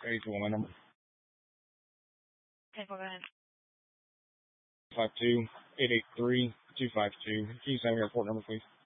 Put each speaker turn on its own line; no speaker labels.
Ready to my number.
Okay, go ahead.
52-883-252. Can you send me your report number, please?